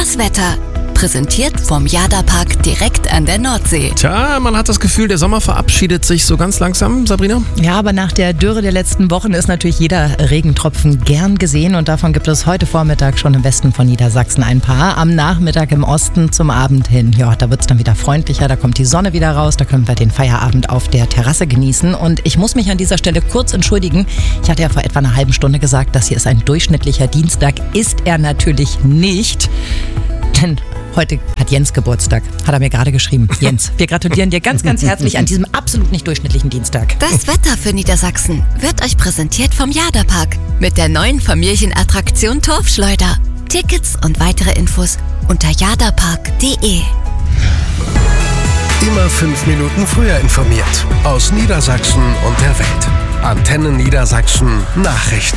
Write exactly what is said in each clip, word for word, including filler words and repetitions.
Das Wetter. Präsentiert vom Jada-Park direkt an der Nordsee. Tja, man hat das Gefühl, der Sommer verabschiedet sich so ganz langsam, Sabrina. Ja, aber nach der Dürre der letzten Wochen ist natürlich jeder Regentropfen gern gesehen und davon gibt es heute Vormittag schon im Westen von Niedersachsen ein paar. Am Nachmittag im Osten zum Abend hin. Ja, da wird es dann wieder freundlicher, da kommt die Sonne wieder raus, da können wir den Feierabend auf der Terrasse genießen. Und ich muss mich an dieser Stelle kurz entschuldigen. Ich hatte ja vor etwa einer halben Stunde gesagt, das hier ist ein durchschnittlicher Dienstag. Ist er natürlich nicht, denn heute hat Jens Geburtstag, hat er mir gerade geschrieben. Jens, wir gratulieren dir ganz, ganz herzlich an diesem absolut nicht durchschnittlichen Dienstag. Das Wetter für Niedersachsen wird euch präsentiert vom Jada-Park mit der neuen Familienattraktion Turfschleuder. Tickets und weitere Infos unter jadapark punkt de. Immer fünf Minuten früher informiert. Aus Niedersachsen und der Welt. Antenne Niedersachsen Nachrichten.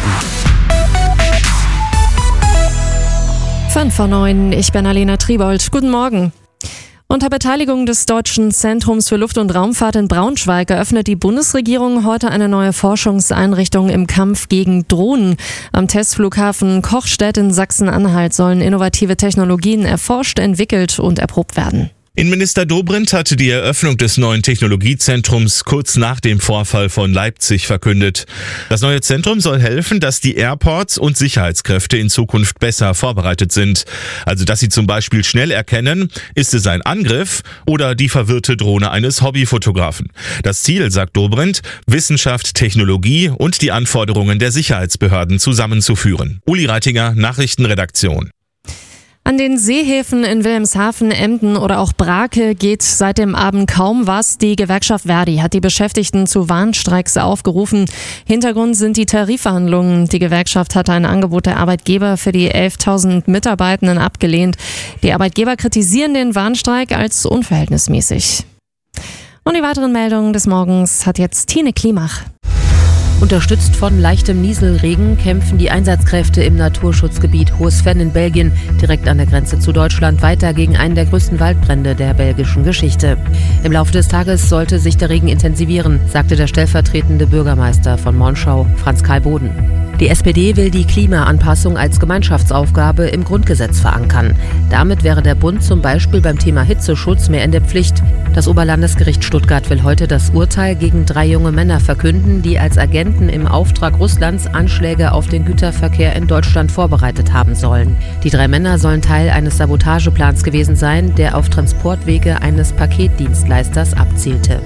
fünf vor neun, ich bin Alena Triebold. Guten Morgen. Unter Beteiligung des Deutschen Zentrums für Luft- und Raumfahrt in Braunschweig eröffnet die Bundesregierung heute eine neue Forschungseinrichtung im Kampf gegen Drohnen. Am Testflughafen Kochstedt in Sachsen-Anhalt sollen innovative Technologien erforscht, entwickelt und erprobt werden. Innenminister Dobrindt hatte die Eröffnung des neuen Technologiezentrums kurz nach dem Vorfall von Leipzig verkündet. Das neue Zentrum soll helfen, dass die Airports und Sicherheitskräfte in Zukunft besser vorbereitet sind. Also, dass sie zum Beispiel schnell erkennen, ist es ein Angriff oder die verwirrte Drohne eines Hobbyfotografen. Das Ziel, sagt Dobrindt, Wissenschaft, Technologie und die Anforderungen der Sicherheitsbehörden zusammenzuführen. Uli Reitinger, Nachrichtenredaktion. An den Seehäfen in Wilhelmshaven, Emden oder auch Brake geht seit dem Abend kaum was. Die Gewerkschaft Verdi hat die Beschäftigten zu Warnstreiks aufgerufen. Hintergrund sind die Tarifverhandlungen. Die Gewerkschaft hatte ein Angebot der Arbeitgeber für die elftausend Mitarbeitenden abgelehnt. Die Arbeitgeber kritisieren den Warnstreik als unverhältnismäßig. Und die weiteren Meldungen des Morgens hat jetzt Tine Klimach. Unterstützt von leichtem Nieselregen kämpfen die Einsatzkräfte im Naturschutzgebiet Hohes-Venn in Belgien direkt an der Grenze zu Deutschland weiter gegen einen der größten Waldbrände der belgischen Geschichte. Im Laufe des Tages sollte sich der Regen intensivieren, sagte der stellvertretende Bürgermeister von Monschau, Franz-Karl Boden. Die S P D will die Klimaanpassung als Gemeinschaftsaufgabe im Grundgesetz verankern. Damit wäre der Bund zum Beispiel beim Thema Hitzeschutz mehr in der Pflicht. Das Oberlandesgericht Stuttgart will heute das Urteil gegen drei junge Männer verkünden, die als Agenten im Auftrag Russlands Anschläge auf den Güterverkehr in Deutschland vorbereitet haben sollen. Die drei Männer sollen Teil eines Sabotageplans gewesen sein, der auf Transportwege eines Paketdienstleisters abzielte.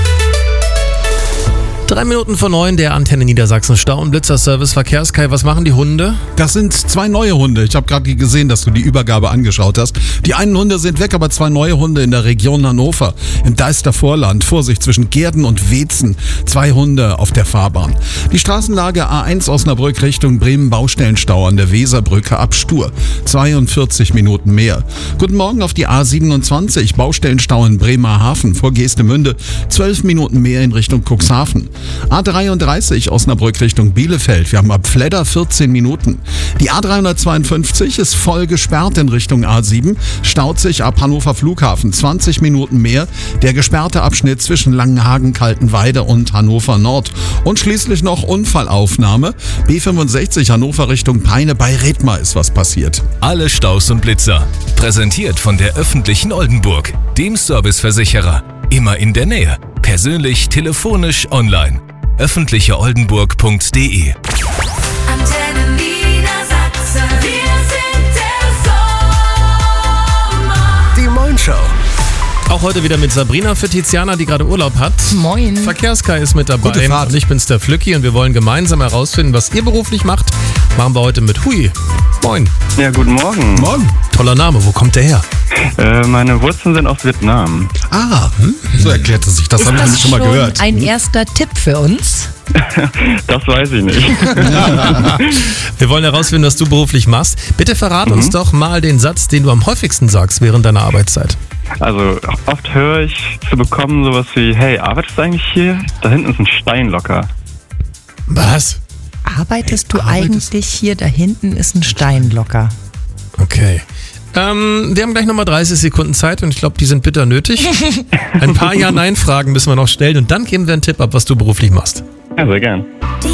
Drei Minuten vor neun, der Antenne Niedersachsen Stau- und Blitzer-Service. Verkehrskai, was machen die Hunde? Das sind zwei neue Hunde. Ich habe gerade gesehen, dass du die Übergabe angeschaut hast. Die einen Hunde sind weg, aber zwei neue Hunde in der Region Hannover. Im Deistervorland. Vorsicht, zwischen Gehrden und Weetzen. Zwei Hunde auf der Fahrbahn. Die Straßenlage A eins Osnabrück Richtung Bremen, Baustellenstau an der Weserbrücke ab Stur. zweiundvierzig Minuten mehr. Guten Morgen auf die A siebenundzwanzig. Baustellenstau in Bremerhaven vor Geestemünde. zwölf Minuten mehr in Richtung Cuxhaven. A dreiunddreißig Osnabrück Richtung Bielefeld. Wir haben ab Fledder vierzehn Minuten. Die A dreihundertzweiundfünfzig ist voll gesperrt in Richtung A sieben. Staut sich ab Hannover Flughafen zwanzig Minuten mehr. Der gesperrte Abschnitt zwischen Langenhagen, Kaltenweide und Hannover Nord. Und schließlich noch Unfallaufnahme. B fünfundsechzig Hannover Richtung Peine. Bei Redmar ist was passiert. Alle Staus und Blitzer. Präsentiert von der öffentlichen Oldenburg, dem Serviceversicherer. Immer in der Nähe. Persönlich, telefonisch, online. öffentliche oldenburg punkt de. Antenne Niedersachsen. Wir sind der Sommer. Die Moin-Show. Auch heute wieder mit Sabrina für Tiziana, die gerade Urlaub hat. Moin. Verkehrskai ist mit dabei. Gute Fahrt. Und ich bin's, der Flücki, und wir wollen gemeinsam herausfinden, was ihr beruflich macht. Machen wir heute mit Hui. Moin. Ja, guten Morgen. Morgen. Toller Name, wo kommt der her? Äh, meine Wurzeln sind aus Vietnam. Ah, hm? So erklärt es sich. Das habe ich nämlich schon mal gehört. Ein erster Tipp für uns? Das weiß ich nicht. Wir wollen herausfinden, was du beruflich machst. Bitte verrat mhm. uns doch mal den Satz, den du am häufigsten sagst während deiner Arbeitszeit. Also oft höre ich zu bekommen sowas wie, hey, arbeitest du eigentlich hier? Da hinten ist ein Stein locker. Was? Arbeitest du Arbeitest- eigentlich hier? Da hinten ist ein Stein locker. Okay. Ähm, wir haben gleich nochmal dreißig Sekunden Zeit und ich glaube, die sind bitter nötig. Ein paar Ja-Nein-Fragen müssen wir noch stellen und dann geben wir einen Tipp ab, was du beruflich machst. Ja, sehr gern.